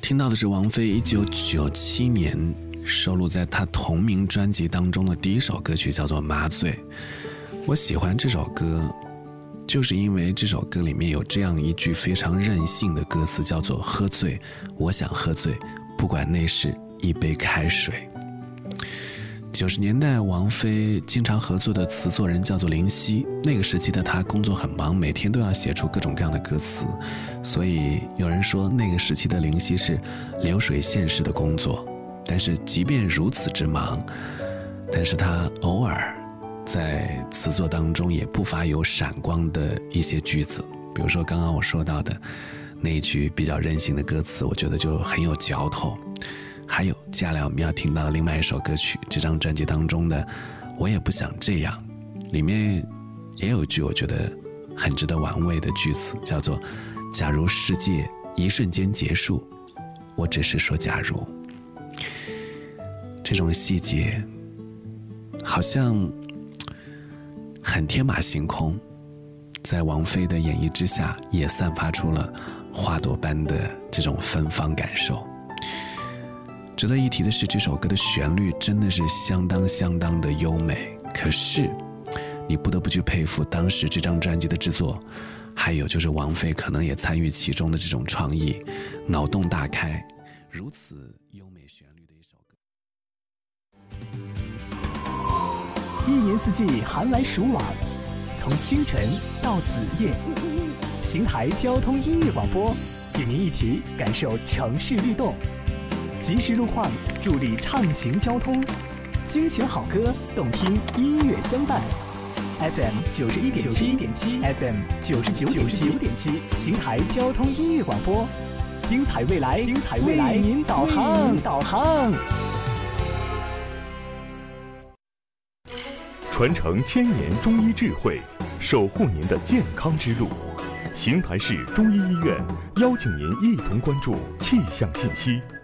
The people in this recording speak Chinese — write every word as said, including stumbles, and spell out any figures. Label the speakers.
Speaker 1: 听到的是王菲一九九七年收录在她同名专辑当中的第一首歌曲，叫做《麻醉》。我喜欢这首歌，就是因为这首歌里面有这样一句非常任性的歌词，叫做喝醉，我想喝醉，不管那是一杯开水。九十年代王菲经常合作的词作人叫做林夕，那个时期的她工作很忙，每天都要写出各种各样的歌词，所以有人说那个时期的林夕是流水线式的工作。但是即便如此之忙，但是她偶尔在词作当中也不乏有闪光的一些句子，比如说刚刚我说到的那一句比较任性的歌词，我觉得就很有嚼头。还有接下来我们要听到的另外一首歌曲，这张专辑当中的我也不想这样，里面也有一句我觉得很值得玩味的句子，叫做假如世界一瞬间结束，我只是说假如。这种细节好像很天马行空，在王菲的演绎之下也散发出了花朵般的这种芬芳感受。值得一提的是，这首歌的旋律真的是相当相当的优美，可是你不得不去佩服当时这张专辑的制作，还有就是王菲可能也参与其中的这种创意，脑洞大开，如此优美旋律的一首
Speaker 2: 歌。一年四季寒来暑往，从清晨到子夜，邢台交通音乐广播与您一起感受城市律动，及时路况助力畅行交通，精选好歌，动听音乐相伴。F M 九十一点七 ，F M 九十九点七，邢台交通音乐广播，精彩未来，精彩未来，为您导航，导航。
Speaker 3: 传承千年中医智慧，守护您的健康之路。邢台市中医医院邀请您一同关注气象信息。